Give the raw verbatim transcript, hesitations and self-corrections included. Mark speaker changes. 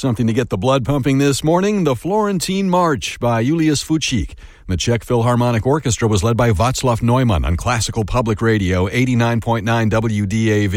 Speaker 1: Something to get the blood pumping this morning, the Florentine March by Julius Fučík. The Czech Philharmonic Orchestra was led by Václav Neumann on Classical Public Radio, eighty-nine point nine W D A V.